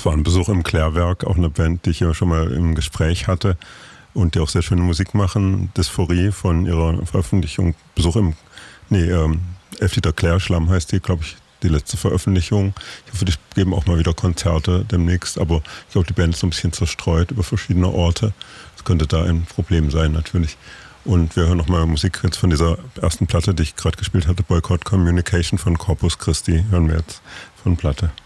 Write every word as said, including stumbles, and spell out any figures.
Das war ein Besuch im Klärwerk, auch eine Band, die ich ja schon mal im Gespräch hatte und die auch sehr schöne Musik machen. Dysphorie von ihrer Veröffentlichung. Besuch im, nee, ähm, elf Liter Klärschlamm heißt die, glaube ich, die letzte Veröffentlichung. Ich hoffe, die geben auch mal wieder Konzerte demnächst, aber ich glaube, die Band ist so ein bisschen zerstreut über verschiedene Orte. Das könnte da ein Problem sein, natürlich. Und wir hören nochmal Musik jetzt von dieser ersten Platte, die ich gerade gespielt hatte, Boycott Communication von Corpus Christi, hören wir jetzt von Platte.